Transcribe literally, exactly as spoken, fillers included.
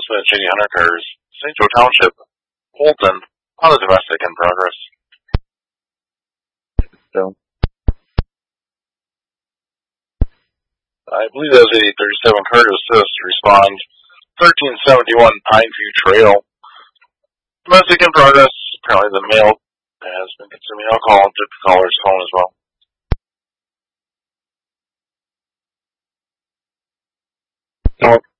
Smith Cheney Hunter Cars, Saint Joe Township, Holton, on the domestic in progress. So, I believe that was eighty thirty-seven Cargo Assist. Respond thirteen seventy-one Pineview Trail. Domestic in progress. Apparently the male has been consuming alcohol and took the caller's phone as well. no,